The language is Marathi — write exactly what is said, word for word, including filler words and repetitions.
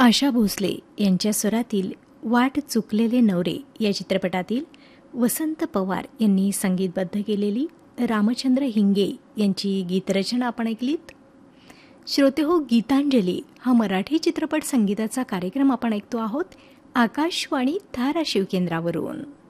आशा भोसले यांच्या स्वरातील वाट चुकलेले नवरे या चित्रपटातील वसंत पवार यांनी संगीतबद्ध केलेली रामचंद्र हिंगे यांची गीतरचना आपण ऐकलीत. श्रोते हो, गीतांजली हा मराठी चित्रपट संगीताचा कार्यक्रम आपण ऐकतो आहोत आकाशवाणी धाराशिव केंद्रावरून.